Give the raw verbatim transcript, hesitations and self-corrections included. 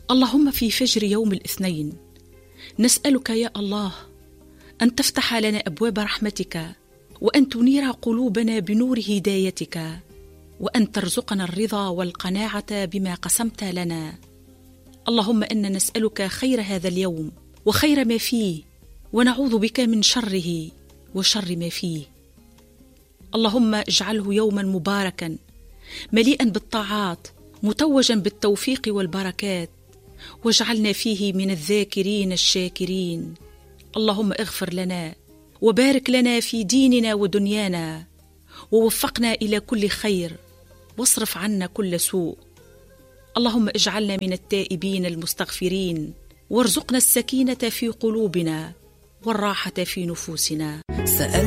اللهم في فجر يوم الاثنين نسألك يا الله أن تفتح لنا أبواب رحمتك، وأن تنير قلوبنا بنور هدايتك، وأن ترزقنا الرضا والقناعة بما قسمت لنا. اللهم إنا نسألك خير هذا اليوم وخير ما فيه، ونعوذ بك من شره وشر ما فيه. اللهم اجعله يوما مباركا مليئا بالطاعات متوجا بالتوفيق والبركات، واجعلنا فيه من الذاكرين الشاكرين. اللهم اغفر لنا وبارك لنا في ديننا ودنيانا، ووفقنا إلى كل خير، واصرف عنا كل سوء. اللهم اجعلنا من التائبين المستغفرين، وارزقنا السكينة في قلوبنا والراحة في نفوسنا.